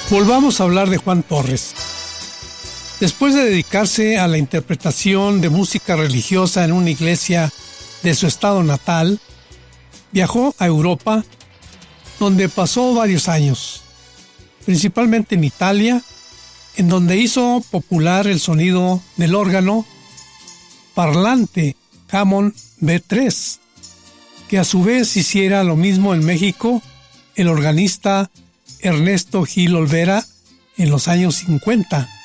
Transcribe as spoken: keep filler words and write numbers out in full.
Volvamos a hablar de Juan Torres. Después de dedicarse a la interpretación de música religiosa en una iglesia de su estado natal, viajó a Europa, donde pasó varios años, principalmente en Italia, en donde hizo popular el sonido del órgano parlante Hammond B tres, que a su vez hiciera lo mismo en México el organista Ernesto Gil Olvera en los años cincuenta.